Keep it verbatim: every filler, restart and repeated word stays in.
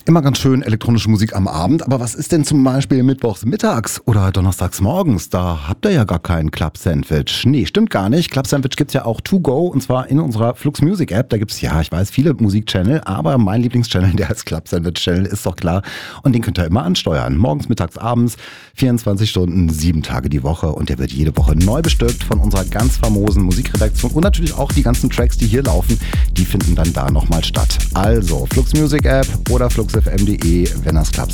Immer ganz schön elektronische Musik am Abend, aber was ist denn zum Beispiel mittwochs mittags oder donnerstags morgens? Da habt ihr ja gar kein Club Sandwich. Nee, stimmt gar nicht. Club Sandwich gibt's ja auch to go und zwar in unserer Flux Music App. Da gibt's, ja, ich weiß, viele Musikchannel, aber mein Lieblingschannel, der heißt Club Sandwich Channel, ist doch klar. Und den könnt ihr immer ansteuern. Morgens, mittags, abends, vierundzwanzig Stunden, sieben Tage die Woche. Und der wird jede Woche neu bestückt von unserer ganz famosen Musikredaktion. Und natürlich auch die ganzen Tracks, die hier laufen, die finden dann da nochmal statt. Also Flux Music App oder flux f m punkt d e, wenn das klappt.